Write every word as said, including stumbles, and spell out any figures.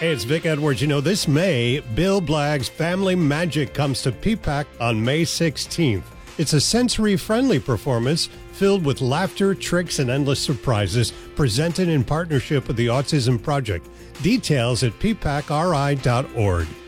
Hey, it's Vic Edwards. You know, this May, Bill Blagg's Family Magic comes to P PAC on May sixteenth. It's a sensory-friendly performance filled with laughter, tricks, and endless surprises, presented in partnership with the Autism Project. Details at p pac r i dot org.